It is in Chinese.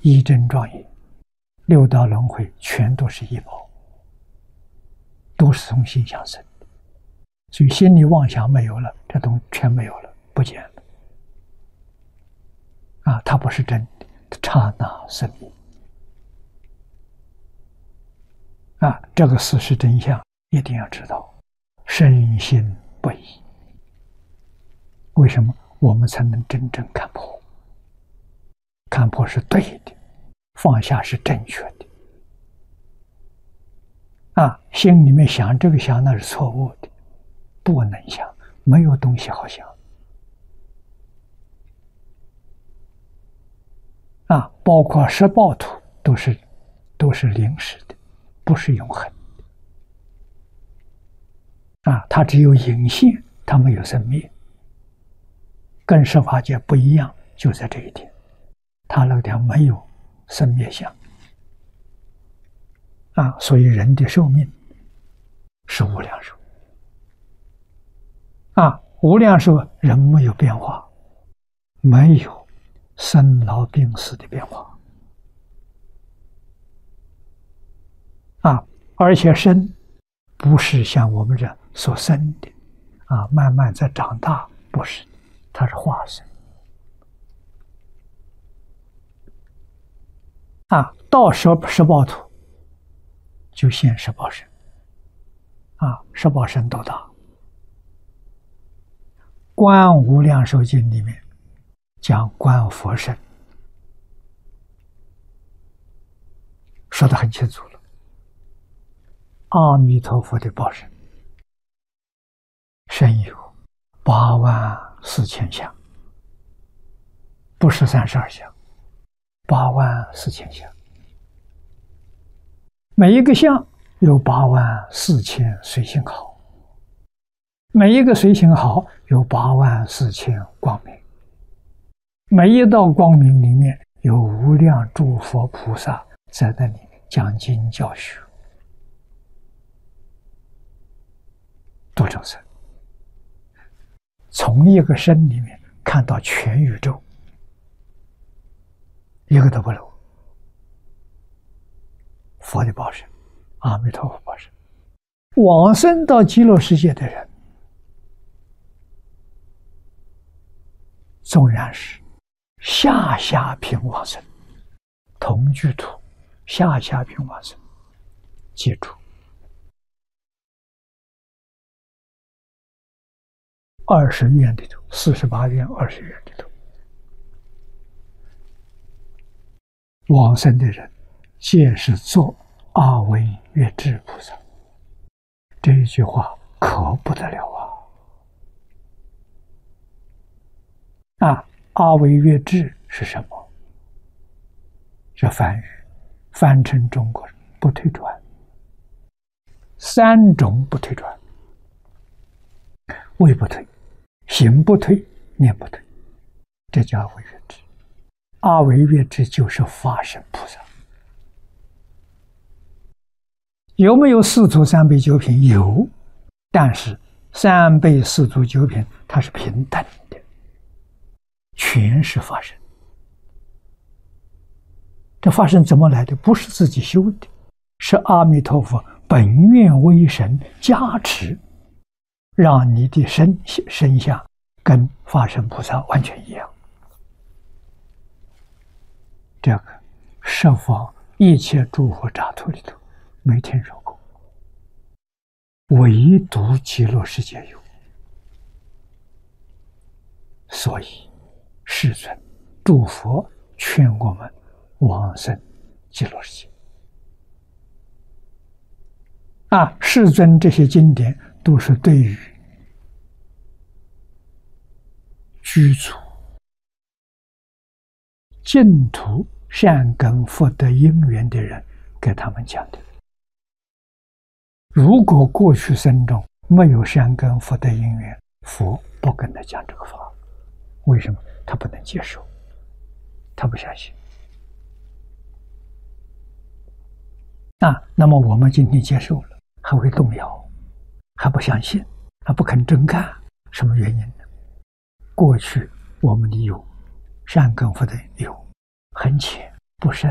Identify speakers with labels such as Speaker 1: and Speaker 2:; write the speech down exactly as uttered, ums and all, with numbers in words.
Speaker 1: 一真庄严，六道轮回全都是一报，都是从心想生的。所以心理妄想没有了，这东西全没有了，不见了。啊，它不是真的，刹那生灭。啊，这个事实真相一定要知道，深信不疑。为什么我们才能真正看破？看破是对的，放下是正确的。啊，心里面想这个想那是错误的，不能想，没有东西好想。啊，包括十报图都是都是临时的，不是永恒的。啊，它只有隐现，它没有生灭，跟十法界不一样，就在这一点，它那个地方没有生灭相。啊，所以人的寿命是无量寿。啊，无量寿人没有变化，没有生老病死的变化。啊，而且生不是像我们这所生的，啊，慢慢在长大，不是，它是化生。啊，到十十报图就现十报身。啊，十报身多大？观无量寿经里面讲观佛身，说得很清楚了。阿弥陀佛的报身，身有八万四千相，不是三十二相，八万四千相。每一个相有八万四千随行好，每一个随行好有八万四千光明，每一道光明里面有无量诸佛菩萨在那里讲经教学，度众生。从一个身里面看到全宇宙，一个都不漏。佛的报身，阿弥陀佛报身。往生到极乐世界的人，纵然是下下品往生，同居土下下品往生，记住，二十愿里头，四十八愿、二十愿里头，往生的人皆是作阿惟越致菩萨。这一句话可不得了啊！啊，阿惟越致是什么？是梵语，翻成中国人不退转，三种不退转：位不退，行不退，念不退，这叫阿惟越致。阿惟越致就是法身菩萨。有没有四足三倍九品？有，但是三倍四足九品它是平等的，全是法身。这法身怎么来的？不是自己修的，是阿弥陀佛本愿威神加持，让你的身身相跟法身菩萨完全一样。这个十方一切诸佛刹土里头没听说过，唯独极乐世界有。所以世尊诸佛劝我们往生极乐世界。啊，世尊这些经典都是对于居住净土善根福德因缘的人给他们讲的。如果过去生中没有善根福德因缘，佛不跟他讲这个法。为什么？他不能接受，他不相信。啊，那么我们今天接受了，还会动摇，还不相信，还不肯真干，什么原因呢？过去我们的有善根福德有很浅， 不生